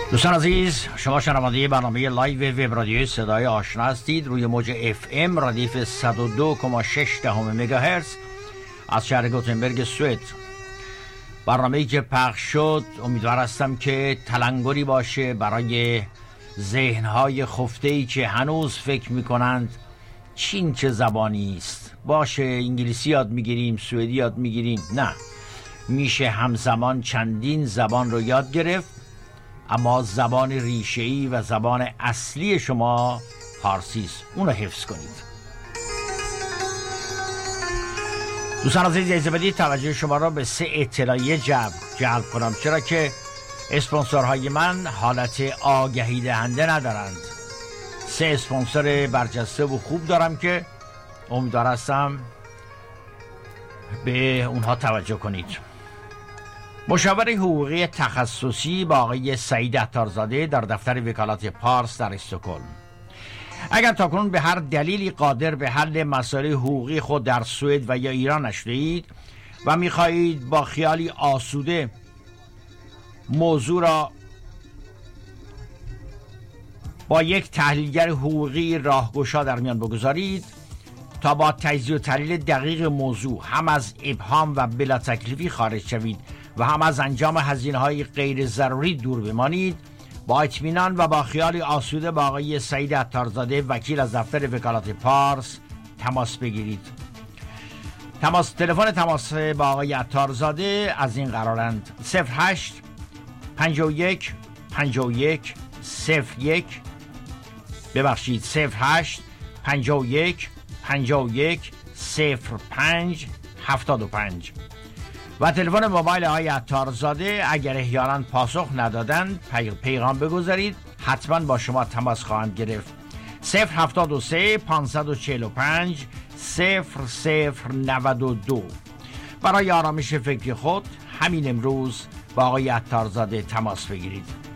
دوستان عزیز، شما شنونده برنامه لایو وب رادیو صدای آشنا هستید. روی موج اف ام ردیف 102.6 مگاهرتز از شهر گوتنبرگ سوئد. برنامه‌ای که پخش شد امیدوار هستم که تلنگری باشه برای ذهن‌های خفته‌ای که هنوز فکر می‌کنند چین چه زبانی است. باشه انگلیسی یاد می‌گیریم، سوئدی یاد می‌گیریم. نه، میشه همزمان چندین زبان رو یاد گرفت، اما زبان ریشه‌ای و زبان اصلی شما فارسی است. اون رو حفظ کنید. دوستان عزیز، اجازه بدید توجه شما را به 3 اطلاعیه جلب کنم، چرا که اسپانسرهای من حالت آگهی دهنده ندارند. 3 اسپانسر برجسته و خوب دارم که امیدوار هستم به اونها توجه کنید. مشاور حقوقی تخصصی با آقای سعید عطارزاده در دفتر وکالت پارس در استکهلم. اگر تاکنون به هر دلیلی قادر به حل مسائل حقوقی خود در سوئد و یا ایران نشده‌اید و می‌خواهید با خیالی آسوده موضوع را با یک تحلیلگر حقوقی راهگشا در میان بگذارید تا با تجزیه و تحلیل دقیق موضوع هم از ابهام و بلا تکلیفی خارج شوید و هم از انجام هزینه‌های غیر ضروری دور بمانید، با اطمینان و با خیال آسوده با آقای سعید عطارزاده وکیل از دفتر وکالت پارس تماس بگیرید. تلفن تماس با آقای عطارزاده از این قرارند: 08 51 51 01 ببخشید 08 51 51 05 75 و تلفن موبایل آقای عطارزاده. اگر احیانا پاسخ ندادند پیغام بگذارید، حتما با شما تماس خواهند گرفت. 073 545 0092. برای آرامش فکر خود همین امروز با آقای عطارزاده تماس بگیرید.